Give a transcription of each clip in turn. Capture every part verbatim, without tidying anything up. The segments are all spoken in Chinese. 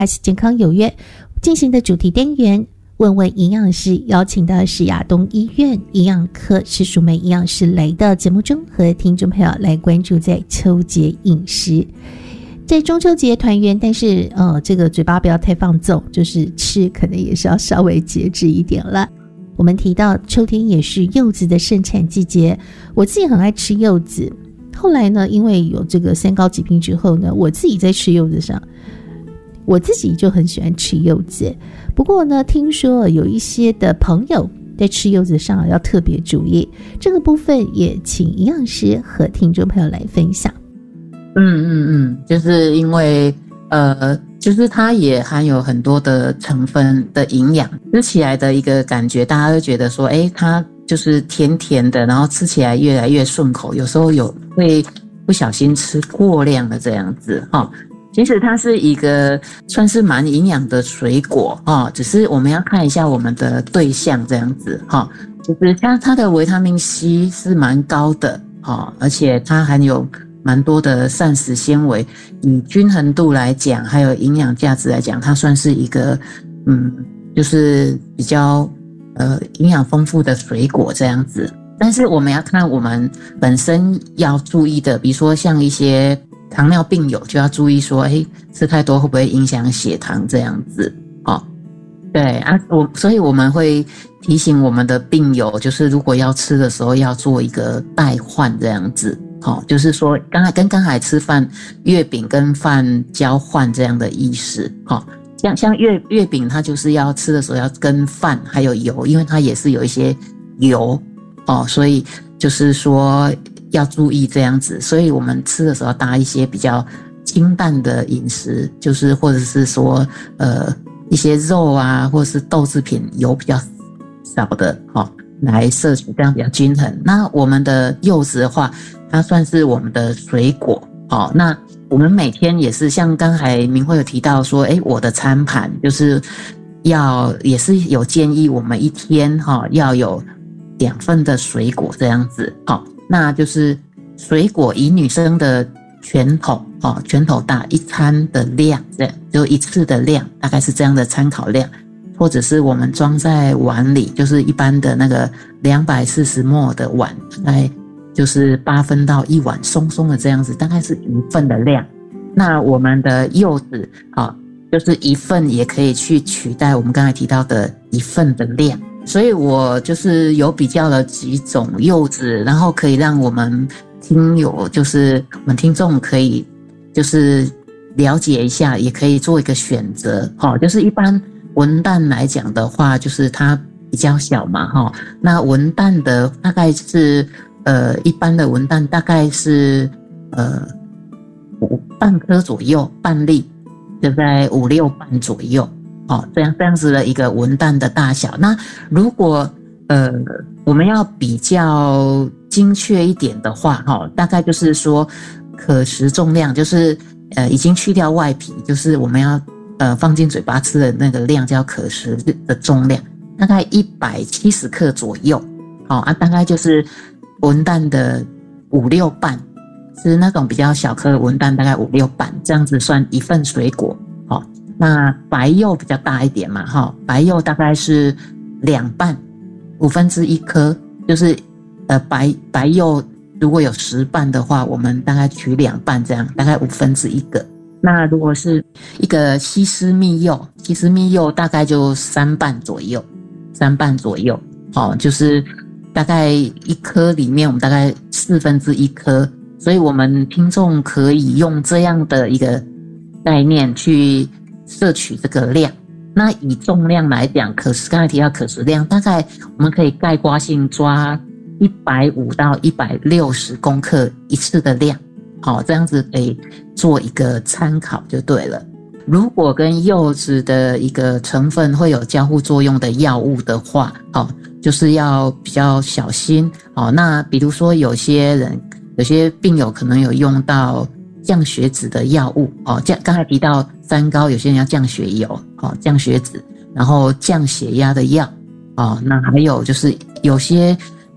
还是健康有约进行的主题单元，问问营养师，邀请的是亚东医院营养科施淑梅营养师来到节目中，和听众朋友来关注在秋节饮食。在中秋节团圆，但是呃，这个嘴巴不要太放纵，就是吃可能也是要稍微节制一点了。我们提到秋天也是柚子的盛产季节，我自己很爱吃柚子。后来呢，因为有这个三高疾病之后呢，我自己在吃柚子上，我自己就很喜欢吃柚子。不过呢，听说有一些的朋友在吃柚子上要特别注意，这个部分也请营养师和听众朋友来分享。 嗯嗯嗯，就是因为呃，就是它也含有很多的成分的营养，吃起来的一个感觉，大家会觉得说，哎，它就是甜甜的，然后吃起来越来越顺口，有时候有会不小心吃过量的这样子哈。其实它是一个算是蛮营养的水果哈，只是我们要看一下我们的对象这样子哈。就是像它的维他命 C 是蛮高的哈，而且它含有蛮多的膳食纤维，以均衡度来讲，还有营养价值来讲，它算是一个嗯，就是比较呃营养丰富的水果这样子。但是我们要看我们本身要注意的，比如说像一些糖尿病友就要注意说，哎，吃太多会不会影响血糖这样子？哦，对啊，我所以我们会提醒我们的病友，就是如果要吃的时候要做一个代换这样子。哦，就是说刚才跟刚才吃饭月饼跟饭交换这样的意思。哦，像像月月饼它就是要吃的时候要跟饭还有油，因为它也是有一些油哦，所以就是说要注意这样子，所以我们吃的时候搭一些比较清淡的饮食，就是或者是说呃一些肉啊或者是豆制品油比较少的哦来摄取，这样比较均衡。那我们的柚子的话，它算是我们的水果哦。那我们每天也是像刚才明慧有提到说，诶，我的餐盘就是要也是有建议我们一天哈、哦、要有两份的水果这样子。好、哦，那就是水果以女生的拳头哦拳头大一餐的量，这样就一次的量，大概是这样的参考量。或者是我们装在碗里，就是一般的那个两百四十 ml 的碗，大概就是八分到一碗松松的这样子，大概是一份的量。那我们的柚子啊，就是一份也可以去取代我们刚才提到的一份的量。所以我就是有比较了几种柚子，然后可以让我们听友，就是我们听众可以就是了解一下，也可以做一个选择。齁，就是一般文旦来讲的话，就是它比较小嘛，齁，那文旦的大概是呃一般的文旦大概是呃五半颗左右，半粒就在五六瓣左右，哦，这样这样子的一个文旦的大小。那如果呃我们要比较精确一点的话，齁，大概就是说可食重量，就是呃已经去掉外皮，就是我们要呃放进嘴巴吃的那个量叫可食的重量，大概一百七十克左右。好、哦、啊，大概就是文旦的五六瓣，是那种比较小颗的文旦，大概五六瓣，这样子算一份水果。好、哦，那白柚比较大一点嘛，哈、哦，白柚大概是两瓣，五分之一颗，就是呃白白柚如果有十瓣的话，我们大概取两瓣，这样大概五分之一个。那如果是一个西施蜜柚，西施蜜柚大概就三瓣左右，三瓣左右，哦，就是大概一颗里面我们大概四分之一颗，所以我们听众可以用这样的一个概念去摄取这个量。那以重量来讲，可食刚才提到可食量，大概我们可以概括性抓一百五到一百六十公克一次的量。好，这样子可以做一个参考就对了。如果跟柚子的一个成分会有交互作用的药物的话，好，就是要比较小心。好，那比如说有些人有些病友可能有用到降血脂的药物，哦，降刚才提到三高，有些人要降血油，哦，降血脂，然后降血压的药，哦，那还有就是有些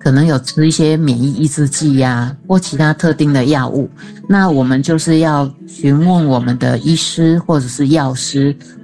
可能有吃一些免疫抑制剂呀、或其他特定的药物，那我们就是要询问我们的医师或者是药师，